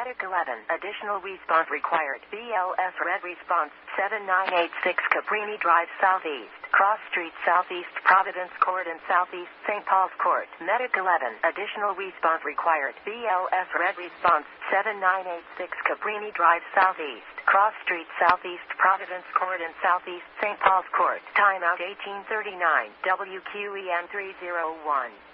Medic 11. Additional response required. BLS Red Response 7986 Cabrini Drive Southeast. Cross Street Southeast Providence Court and Southeast St. Paul's Court. Medic 11. Additional response required. BLS Red Response 7986 Cabrini Drive Southeast. Cross Street Southeast Providence Court and Southeast St. Paul's Court. Timeout 1839. WQEN 301.